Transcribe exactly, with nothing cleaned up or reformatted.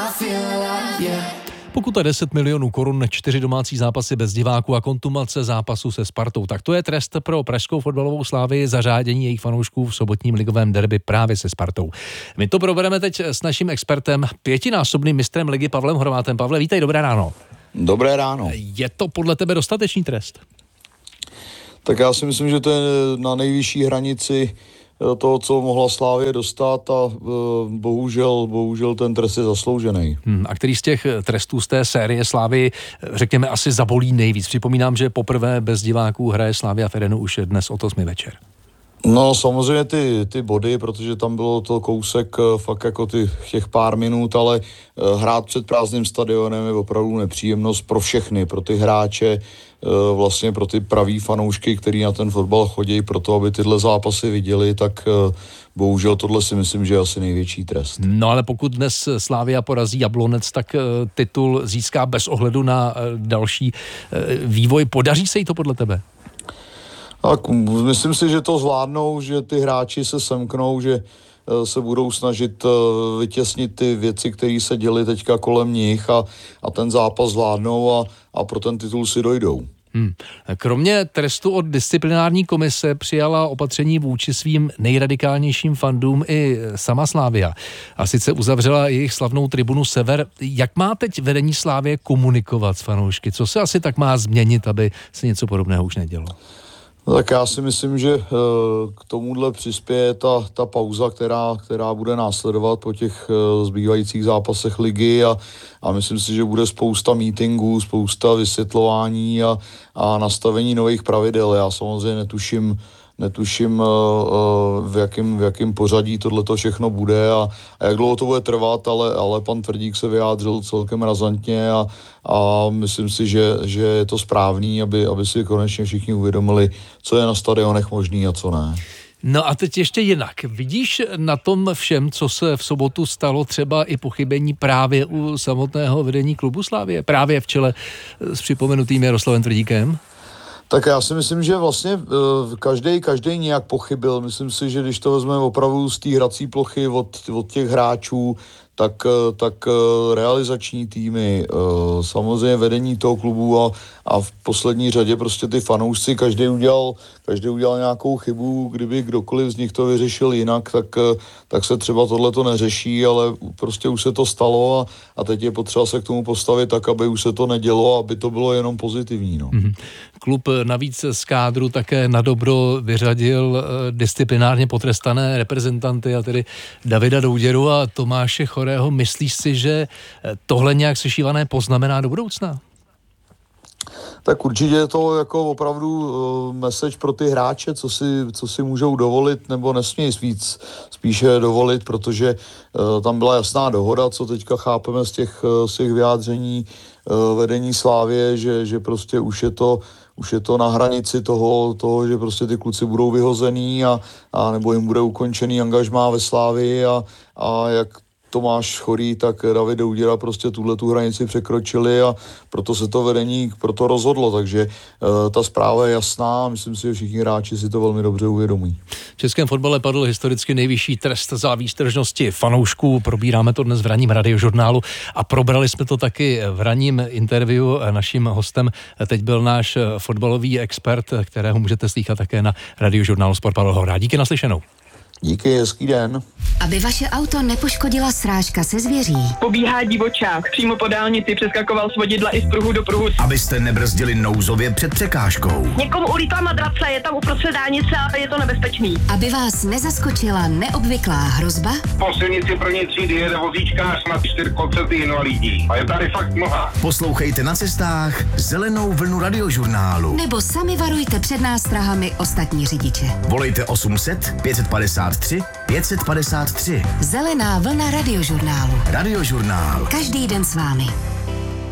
Pokuta deset milionů korun, čtyři domácí zápasy bez diváků a kontumace zápasu se Spartou. Tak to je trest pro pražskou fotbalovou Slavii za řádění jejich fanoušků v sobotním ligovém derby právě se Spartou. My to probereme teď s naším expertem, pětinásobným mistrem ligy Pavlem Horvátem. Pavle, vítej, dobré ráno. Dobré ráno. Je to podle tebe dostatečný trest? Tak já si myslím, že to je na nejvyšší hranici toho, co mohla Slavie dostat a bohužel, bohužel ten trest je zasloužený. Hmm, a který z těch trestů z té série Slavii, řekněme, asi zabolí nejvíc? Připomínám, že poprvé bez diváků hraje Slavia v Edenu už dnes od osmi večer. No samozřejmě ty, ty body, protože tam bylo to kousek fakt jako ty, těch pár minut, ale hrát před prázdným stadionem je opravdu nepříjemnost pro všechny, pro ty hráče, vlastně pro ty praví fanoušky, který na ten fotbal chodí, pro to, aby tyhle zápasy viděli, tak bohužel tohle si myslím, že je asi největší trest. No ale pokud dnes Slavia porazí Jablonec, tak titul získá bez ohledu na další vývoj. Podaří se jí to podle tebe? Tak myslím si, že to zvládnou, že ty hráči se semknou, že se budou snažit vytěsnit ty věci, které se děly teďka kolem nich a, a ten zápas zvládnou a, a pro ten titul si dojdou. Hmm. Kromě trestu od disciplinární komise přijala opatření vůči svým nejradikálnějším fandům i sama Slavia. A sice uzavřela jejich slavnou tribunu Sever. Jak má teď vedení Slavie komunikovat s fanoušky? Co se asi tak má změnit, aby se něco podobného už nedělo? No tak já si myslím, že k tomuhle přispěje ta, ta pauza, která, která bude následovat po těch zbývajících zápasech ligy a, a myslím si, že bude spousta meetingů, spousta vysvětlování a, a nastavení nových pravidel. Já samozřejmě netuším, netuším v jakém, v jakém pořadí tohleto všechno bude a, a jak dlouho to bude trvat, ale, ale pan Tvrdík se vyjádřil celkem razantně a, a myslím si, že, že je to správný, aby, aby si konečně všichni uvědomili, co je na stadionech možný a co ne. No a teď ještě jinak. Vidíš na tom všem, co se v sobotu stalo, třeba i pochybení právě u samotného vedení klubu Slavie, právě v čele s připomenutým Jaroslavem Tvrdíkem? Tak já si myslím, že vlastně každý, každý nějak pochybil. Myslím si, že když to vezmeme opravdu z té hrací plochy od, od těch hráčů, tak, tak realizační týmy, samozřejmě vedení toho klubu a, a v poslední řadě prostě ty fanoušci, každý udělal, každý udělal nějakou chybu, kdyby kdokoliv z nich to vyřešil jinak, tak, tak se třeba tohleto neřeší, ale prostě už se to stalo a, a teď je potřeba se k tomu postavit tak, aby už se to nedělo, aby to bylo jenom pozitivní. No. Mm-hmm. Klub navíc z kádru také na dobro vyřadil disciplinárně potrestané reprezentanty, a tedy Davida Douděru a Tomáše Chorého. Myslíš si, že tohle nějak sešívané poznamená do budoucna? Tak určitě je to jako opravdu uh, message pro ty hráče, co si, co si můžou dovolit nebo nesmějí víc spíše dovolit, protože uh, tam byla jasná dohoda, co teďka chápeme z těch, uh, z těch vyjádření uh, vedení Slavie, že, že prostě už je to už je to na hranici toho, toho, že prostě ty kluci budou vyhozený a, a nebo jim bude ukončený angažmá ve Slavii a, a jak Tomáš Chorý, tak David Douděra prostě tuhle tu hranici překročili a proto se to vedení proto rozhodlo, takže e, ta zpráva je jasná, myslím si, že všichni hráči si to velmi dobře uvědomí. V českém fotbale padl historicky nejvyšší trest za výstržnosti fanoušků, probíráme to dnes v ranním radiožurnálu a probrali jsme to taky v ranním interview. Naším hostem teď byl náš fotbalový expert, kterého můžete slychat také na radiožurnálu Sport, Pavel Horá. Díky, naslyšenou. Díky, hezký den. Aby vaše auto nepoškodila srážka se zvěří. Pobíhá divočák, přímo po dálnici přeskakoval z vodidla i z pruhu do pruhu. Abyste nebrzdili nouzově před překážkou. Někomu ulítla madrace, je tam uprostřed dálnice a je to nebezpečný. Aby vás nezaskočila neobvyklá hrozba. Po silnici první třídy jede vozíčkář na čtyřkolce invalidní. A je tady fakt mlha. Poslouchejte na cestách Zelenou vlnu radiožurnálu. Nebo sami varujte před nástrahami ostatní řidiče. Volejte osm set pět padesát tři pět padesát tři. Zelená vlna radiožurnálu. Radiožurnál. Každý den s vámi.